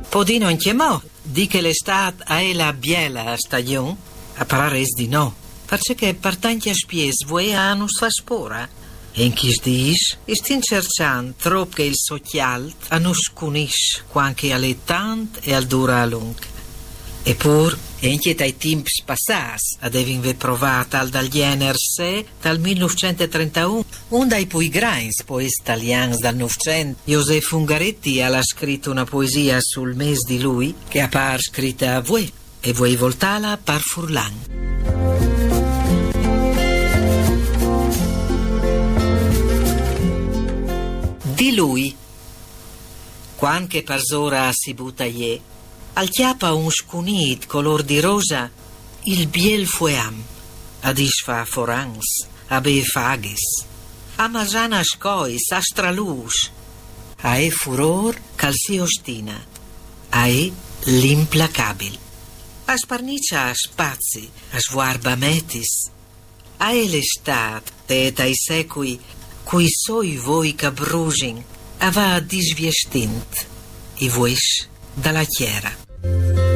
Podino in chiamò, di che l'estate è la biela stagione, a parares di no, perché partanti a spies vuoi anus fa spora. E in chi dis, istin cercant trop che il socialt anus cunis, quanche alle tant e al dura a lung. Eppur, anche dai temps passati, avevin provato al dal gener se, dal 1931, un dai pui grains poeti italiani dal Novecento, Josef Ungaretti, ha scritto una poesia sul mes di lui, che appare scritta a voi, e voi voltala par Furlan. Di lui, quanche parsora si butta ie, al chiappa un scunit color di rosa, il biel fueam, ad isfa forans, abe fagis, a masana scois, astralus, a e furor cal si ostina, a e l'implacabil, a sparnicia a spazi, a sguarba metis, a e l'estat, et ai secui, cui soi voi cabrugin, ava disviestint, i vois dalla chiera.